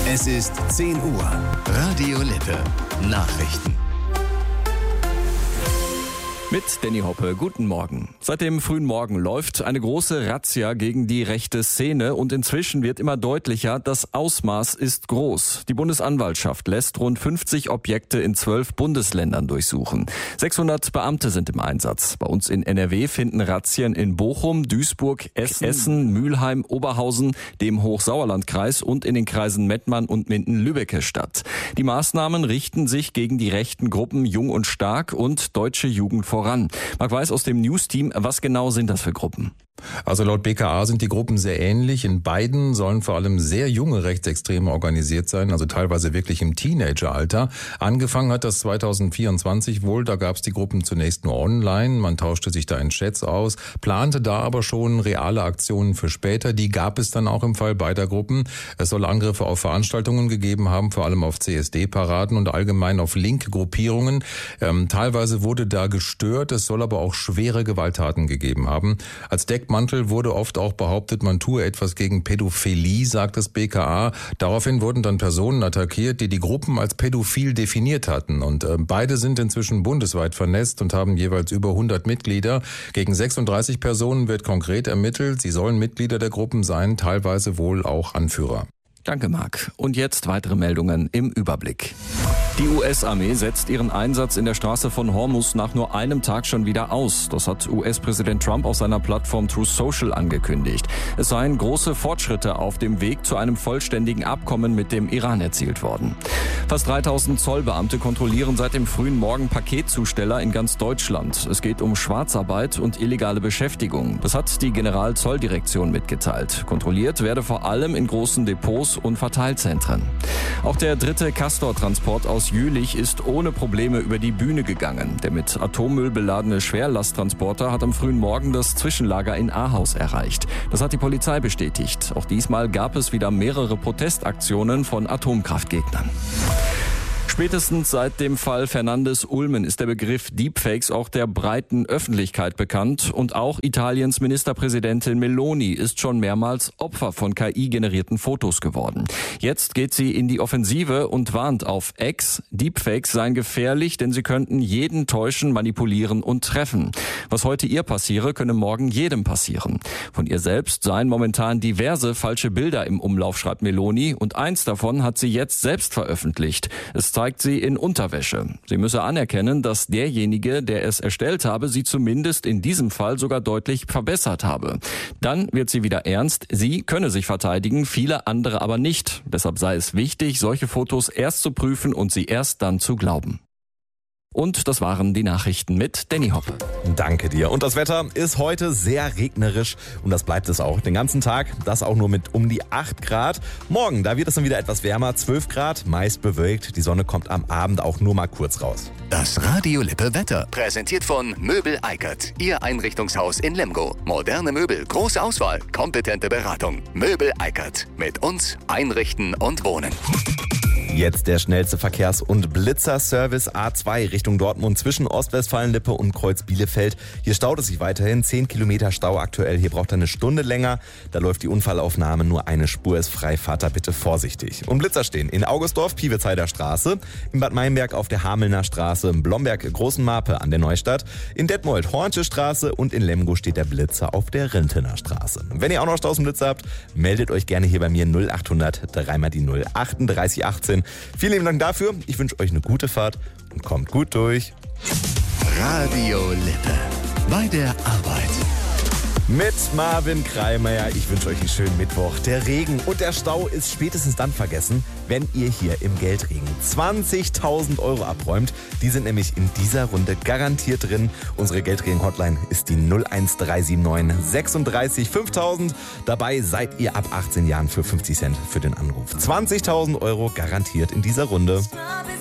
Es ist 10 Uhr. Radio Lippe. Nachrichten. Mit Danny Hoppe, guten Morgen. Seit dem frühen Morgen läuft eine große Razzia gegen die rechte Szene und inzwischen wird immer deutlicher, das Ausmaß ist groß. Die Bundesanwaltschaft lässt rund 50 Objekte in 12 Bundesländern durchsuchen. 600 Beamte sind im Einsatz. Bei uns in NRW finden Razzien in Bochum, Duisburg, Essen, Mülheim, Oberhausen, dem Hochsauerlandkreis und in den Kreisen Mettmann und Minden-Lübbecke statt. Die Maßnahmen richten sich gegen die rechten Gruppen Jung und Stark und Deutsche Jugend voran. Marc Weiß aus dem News-Team, was genau sind das für Gruppen? Also laut BKA sind die Gruppen sehr ähnlich. In beiden sollen vor allem sehr junge Rechtsextreme organisiert sein, also teilweise wirklich im Teenageralter. Angefangen hat das 2024 wohl, da gab es die Gruppen zunächst nur online. Man tauschte sich da in Chats aus, plante da aber schon reale Aktionen für später. Die gab es dann auch im Fall beider Gruppen. Es soll Angriffe auf Veranstaltungen gegeben haben, vor allem auf CSD-Paraden und allgemein auf linke Gruppierungen. Teilweise wurde da gestört, es soll aber auch schwere Gewalttaten gegeben haben. Als Deckmantel wurde oft auch behauptet, man tue etwas gegen Pädophilie, sagt das BKA. Daraufhin wurden dann Personen attackiert, die die Gruppen als pädophil definiert hatten. Und beide sind inzwischen bundesweit vernetzt und haben jeweils über 100 Mitglieder. Gegen 36 Personen wird konkret ermittelt. Sie sollen Mitglieder der Gruppen sein, teilweise wohl auch Anführer. Danke, Marc. Und jetzt weitere Meldungen im Überblick. Die US-Armee setzt ihren Einsatz in der Straße von Hormuz nach nur einem Tag schon wieder aus. Das hat US-Präsident Trump auf seiner Plattform Truth Social angekündigt. Es seien große Fortschritte auf dem Weg zu einem vollständigen Abkommen mit dem Iran erzielt worden. Fast 3000 Zollbeamte kontrollieren seit dem frühen Morgen Paketzusteller in ganz Deutschland. Es geht um Schwarzarbeit und illegale Beschäftigung. Das hat die Generalzolldirektion mitgeteilt. Kontrolliert werde vor allem in großen Depots und Verteilzentren. Auch der dritte Castor-Transport aus Jülich ist ohne Probleme über die Bühne gegangen. Der mit Atommüll beladene Schwerlasttransporter hat am frühen Morgen das Zwischenlager in Ahaus erreicht. Das hat die Polizei bestätigt. Auch diesmal gab es wieder mehrere Protestaktionen von Atomkraftgegnern. Spätestens seit dem Fall Fernandes-Ulmen ist der Begriff Deepfakes auch der breiten Öffentlichkeit bekannt und auch Italiens Ministerpräsidentin Meloni ist schon mehrmals Opfer von KI-generierten Fotos geworden. Jetzt geht sie in die Offensive und warnt auf X, Deepfakes seien gefährlich, denn sie könnten jeden täuschen, manipulieren und treffen. Was heute ihr passiere, könne morgen jedem passieren. Von ihr selbst seien momentan diverse falsche Bilder im Umlauf, schreibt Meloni, und eins davon hat sie jetzt selbst veröffentlicht. Es zeigt sie in Unterwäsche. Sie müsse anerkennen, dass derjenige, der es erstellt habe, sie zumindest in diesem Fall sogar deutlich verbessert habe. Dann wird sie wieder ernst. Sie könne sich verteidigen, viele andere aber nicht. Deshalb sei es wichtig, solche Fotos erst zu prüfen und sie erst dann zu glauben. Und das waren die Nachrichten mit Danny Hoppe. Danke dir. Und das Wetter ist heute sehr regnerisch und das bleibt es auch den ganzen Tag. Das auch nur mit um die 8 Grad. Morgen, da wird es dann wieder etwas wärmer, 12 Grad, meist bewölkt. Die Sonne kommt am Abend auch nur mal kurz raus. Das Radio Lippe Wetter. Präsentiert von Möbel Eikert. Ihr Einrichtungshaus in Lemgo. Moderne Möbel, große Auswahl, kompetente Beratung. Möbel Eikert. Mit uns einrichten und wohnen. Jetzt der schnellste Verkehrs- und Blitzerservice A2 Richtung Dortmund zwischen Ostwestfalen-Lippe und Kreuz-Bielefeld. Hier staut es sich weiterhin, 10 Kilometer Stau aktuell. Hier braucht er eine Stunde länger. Da läuft die Unfallaufnahme, nur eine Spur ist frei. Fahrt da bitte vorsichtig. Und Blitzer stehen in Augustdorf, Piewitzheider Straße, in Bad Meinberg auf der Hamelner Straße, in Blomberg, Großen Marpe an der Neustadt, in Detmold, Hornsche Straße und in Lemgo steht der Blitzer auf der Rintener Straße. Wenn ihr auch noch Staus im Blitzer habt, meldet euch gerne hier bei mir 0800 3 mal die 0 38 18. Vielen lieben Dank dafür. Ich wünsche euch eine gute Fahrt und kommt gut durch. Radio Lippe. Bei der Arbeit. Mit Marvin Kreimeier. Ich wünsche euch einen schönen Mittwoch. Der Regen und der Stau ist spätestens dann vergessen, wenn ihr hier im Geldregen 20.000 Euro abräumt. Die sind nämlich in dieser Runde garantiert drin. Unsere Geldregen-Hotline ist die 01379 36 5000. Dabei seid ihr ab 18 Jahren für 50 Cent für den Anruf. 20.000 Euro garantiert in dieser Runde.